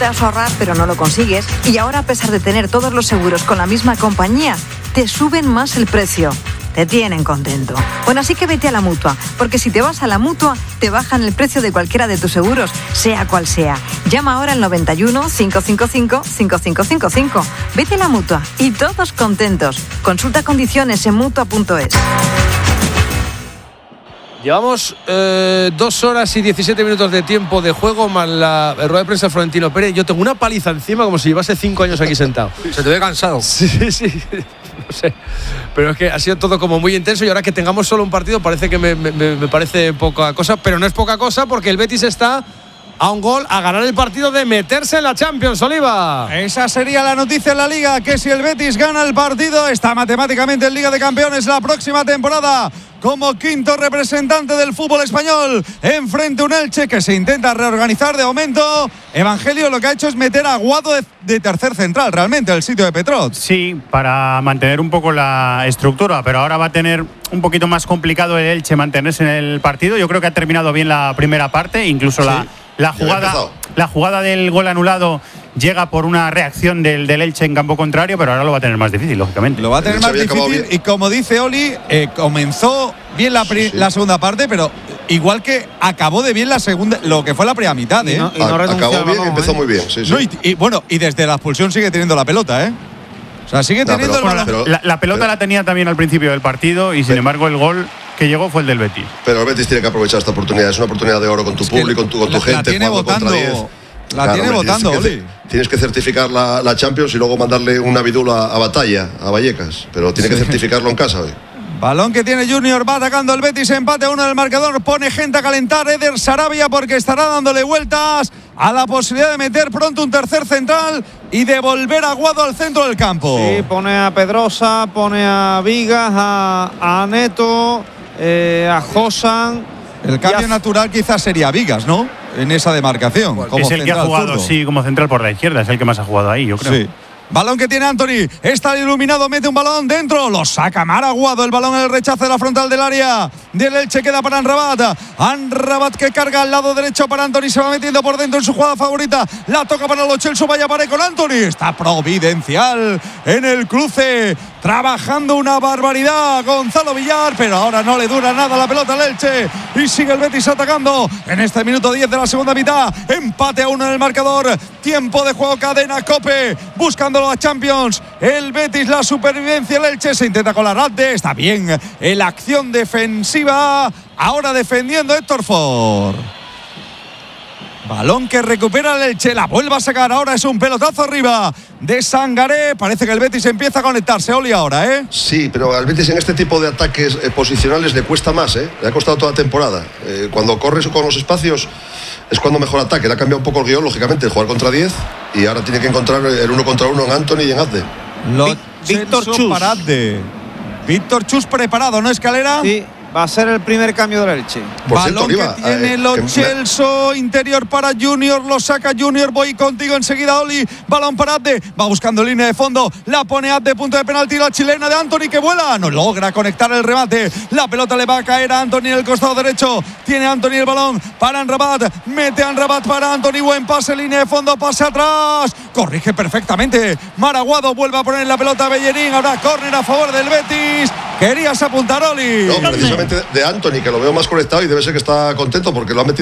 Te vas a ahorrar, pero no lo consigues. Y ahora, a pesar de tener todos los seguros con la misma compañía, te suben más el precio. Te tienen contento. Bueno, así que vete a la Mutua, porque si te vas a la Mutua, te bajan el precio de cualquiera de tus seguros, sea cual sea. Llama ahora al 91 555 5555. Vete a la Mutua y todos contentos. Consulta condiciones en Mutua.es. Llevamos 2 horas y 17 minutos de tiempo de juego más la rueda de prensa de Florentino Pérez. Yo tengo una paliza encima como si llevase 5 años aquí sentado. Se te ve cansado. Sí. No sé. Pero es que ha sido todo como muy intenso y ahora que tengamos solo un partido parece que me parece poca cosa. Pero no es poca cosa porque el Betis está a un gol a ganar el partido de meterse en la Champions, Oliva. Esa sería la noticia en la Liga, que si el Betis gana el partido está matemáticamente en Liga de Campeones la próxima temporada como quinto representante del fútbol español, enfrente a un Elche que se intenta reorganizar. De momento, Evangelio lo que ha hecho es meter a Aguado de tercer central, realmente, el sitio de Petrot. Sí, para mantener un poco la estructura, pero ahora va a tener un poquito más complicado el Elche mantenerse en el partido. Yo creo que ha terminado bien la primera parte, incluso la jugada del gol anulado llega por una reacción del Elche en campo contrario, pero ahora lo va a tener más difícil, lógicamente. Lo va a tener más difícil y como dice Oli, comenzó bien la segunda parte, pero igual que acabó de bien la segunda, lo que fue la primera mitad, ¿eh? Acabó bien y empezó muy bien, sí. No, y desde la expulsión sigue teniendo la pelota, ¿eh? O sea, sigue teniendo el balón. La pelota la tenía también al principio del partido y sin embargo el gol que llegó fue el del Betis. Pero el Betis tiene que aprovechar esta oportunidad, es una oportunidad de oro con tu público, con tu gente, jugando contra 10. La tiene votando, Oli. Tienes que certificar la Champions y luego mandarle una bidula a Batalla, a Vallecas. Pero tiene que certificarlo en casa hoy. Balón que tiene Junior, va atacando el Betis, empate a 1 del marcador, pone gente a calentar Eder Sarabia porque estará dándole vueltas a la posibilidad de meter pronto un tercer central y de volver a Aguado al centro del campo. Sí, pone a Pedrosa, pone a Vigas, a Neto, a Josan. El cambio natural quizás sería Vigas, ¿no? En esa demarcación. Como es el que ha jugado, sí, como central por la izquierda, es el que más ha jugado ahí, yo creo. Sí. Balón que tiene Anthony, está iluminado, mete un balón dentro, lo saca Maraguado, el balón en el rechazo de la frontal del área del Elche, queda para Anrabat que carga al lado derecho para Anthony, se va metiendo por dentro en su jugada favorita, la toca para Lo Celso, vaya pared con Anthony, está providencial en el cruce, trabajando una barbaridad Gonzalo Villar, pero ahora no le dura nada la pelota al Elche y sigue el Betis atacando en este minuto 10 de la segunda mitad, empate a 1 en el marcador, tiempo de juego, cadena COPE, buscando a Champions, el Betis, la supervivencia, el Elche se intenta colar Adde, está bien la acción defensiva, ahora defendiendo Héctor Ford. Balón que recupera el Elche, la vuelve a sacar, ahora es un pelotazo arriba de Sangaré, parece que el Betis empieza a conectarse, Oli, ahora, ¿eh? Sí, pero al Betis en este tipo de ataques posicionales le cuesta más, ¿eh? Le ha costado toda la temporada. Cuando corres con los espacios es cuando mejor ataque, le ha cambiado un poco el guión, lógicamente, el jugar contra 10 y ahora tiene que encontrar el 1 contra 1 en Anthony y en Adde. Víctor Chus para Adde. Víctor Chus preparado, ¿no, Escalera? Sí. Va a ser el primer cambio del Elche. Balón que tiene Lo Celso, interior para Junior, lo saca Junior, voy contigo enseguida, Oli. Balón para Adde, va buscando línea de fondo, la pone Adde, punto de penalti, la chilena de Anthony que vuela, no logra conectar el remate, la pelota le va a caer a Anthony en el costado derecho, tiene Anthony el balón para Anrabat, mete Anrabat para Anthony, buen pase, línea de fondo, pase atrás, corrige perfectamente, Maraguado vuelve a poner la pelota a Bellerín, ahora córner a favor del Betis, querías apuntar, Oli. No, precisamente de Anthony, que lo veo más conectado y debe ser que está contento porque lo ha metido